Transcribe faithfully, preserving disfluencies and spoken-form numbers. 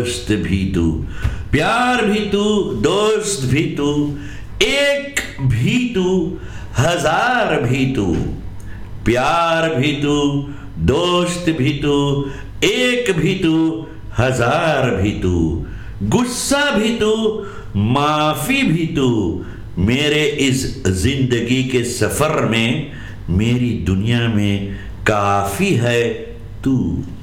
दोस्त भी तू, प्यार भी तू, दोस्त भी तू, एक भी तू, हजार भी तू। प्यार भी तू, दोस्त भी तू, एक भी तू, हजार भी तू। गुस्सा भी तू, माफी भी तू। मेरे इस जिंदगी के सफर में, मेरी दुनिया में काफी है तू।